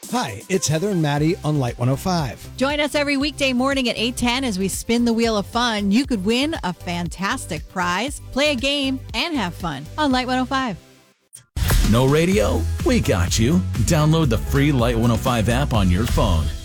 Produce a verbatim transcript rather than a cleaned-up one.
Hi, it's Heather and Maddie on Light one oh five. Join us every weekday morning at eight ten as we spin the wheel of fun. You could win a fantastic prize, play a game, and have fun on Light one oh five. No radio? We got you. Download the free Light one oh five app on your phone.